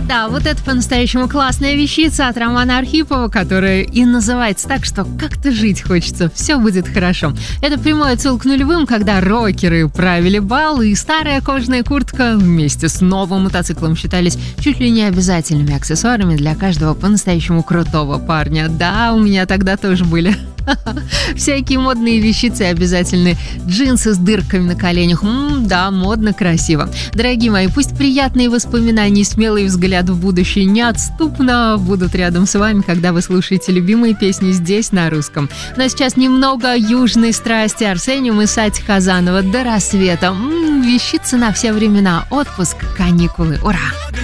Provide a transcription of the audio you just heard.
Да, вот это по-настоящему классная вещица от Романа Архипова, которая и называется так, что как-то жить хочется, все будет хорошо. Это прямой отсыл к нулевым, когда рокеры правили бал, и старая кожаная куртка вместе с новым мотоциклом считались чуть ли не обязательными аксессуарами для каждого по-настоящему крутого парня. Да, у меня тогда тоже были. Всякие модные вещицы обязательные. Джинсы с дырками на коленях. Да, модно, красиво. Дорогие мои, пусть приятные воспоминания и смелый взгляд в будущее неотступно будут рядом с вами, когда вы слушаете любимые песни здесь, на русском. Но сейчас немного южной страсти. Арсениум и Сати Хазанова. До рассвета. Вещица на все времена. Отпуск, каникулы. Ура!